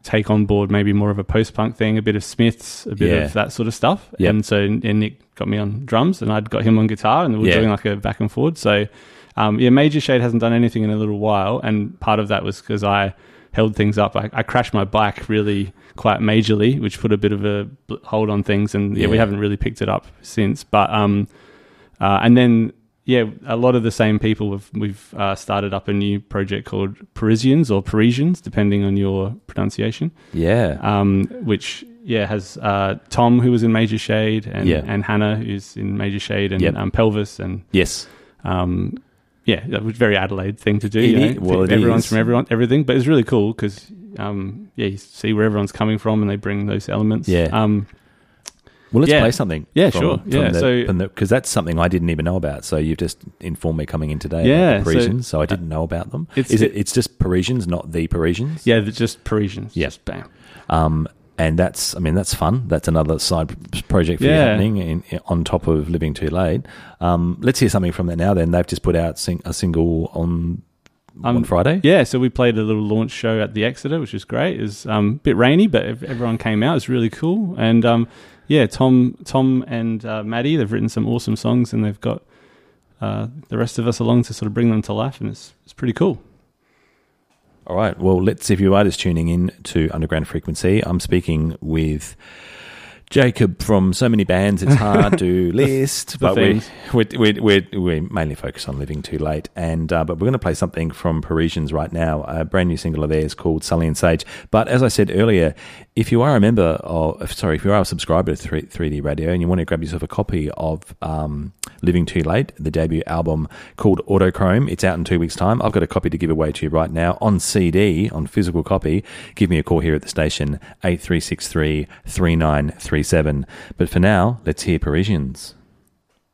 take on board maybe more of a post-punk thing, a bit of Smiths, a bit of that sort of stuff. Yep. And Nick got me on drums, and I'd got him on guitar, and we were doing like a back and forward. So, Major Shade hasn't done anything in a little while, and part of that was because I held things up. I crashed my bike really quite majorly, which put a bit of a hold on things, and we haven't really picked it up since. But and then a lot of the same people we've started up a new project called Parisians or Parisians, depending on your pronunciation. Yeah. Which has Tom, who was in Major Shade, and Hannah, who's in Major Shade, and Pelvis, and that was a very Adelaide thing to do. Everyone's from everything, but it's really cool because you see where everyone's coming from, and they bring those elements. Well, let's play something. Yeah, sure. Because that's something I didn't even know about. So you've just informed me coming in today about the Parisians, so I didn't know about them. It's just Parisians, not the Parisians? Yeah, just Parisians. Yeah. Just bam. And that's fun. That's another side project for you happening on top of Living Too Late. Let's hear something from that now then. They've just put out a single on Friday. Yeah, so we played a little launch show at the Exeter, which was great. It was a bit rainy, but everyone came out. It was really cool. And Tom and Maddie, they've written some awesome songs, and they've got the rest of us along to sort of bring them to life, and it's pretty cool. All right. Well, let's see if you are just tuning in to Underground Frequency. I'm speaking with Jacob from so many bands it's hard to list, but we mainly focus on Living Too Late, and but we're going to play something from Parisians right now, a brand new single of theirs called Sully and Sage. But as I said earlier, if you are if you are a subscriber to 3D Radio and you want to grab yourself a copy of Living Too Late, the debut album called Autochrome, it's out in 2 weeks' time. I've got a copy to give away to you right now on CD, on physical copy. Give me a call here at the station, 8363 3937. But for now, let's hear Parisians.